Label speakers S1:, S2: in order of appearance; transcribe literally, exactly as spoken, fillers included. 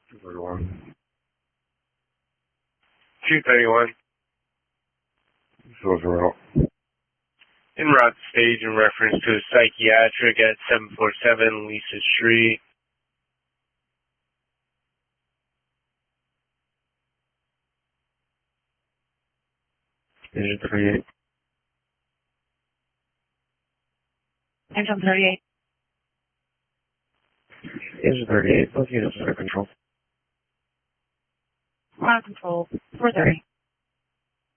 S1: two thirty-one. two thirty-one. So we're out. En route to stage in reference to a psychiatric at seven forty-seven Lisa Street. Engine thirty-eight.
S2: Engine thirty-eight.
S1: Engine thirty-eight. Both units under control.
S2: We're on control. four thirty.